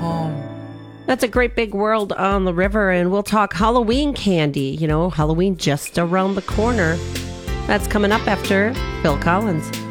home. That's a great big world on the river, and we'll talk Halloween candy. You know, Halloween just around the corner. That's coming up after Phil Collins.